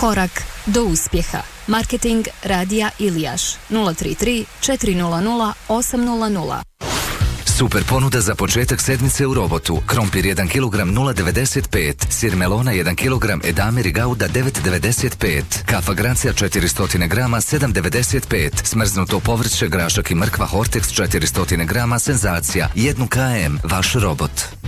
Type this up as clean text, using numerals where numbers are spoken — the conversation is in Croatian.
Korak do uspjeha. Marketing Radija Ilijaš 033 400 800. Super ponuda za početak sedmice u Robotu. Krompir 1 kg 0,95, sir melona 1 kg, edamir i gauda 9,95, kafa Gracija 400 g 7,95, smrznuto povrće, grašak i mrkva Hortex 400 g, senzacija 1 km, vaš Robot.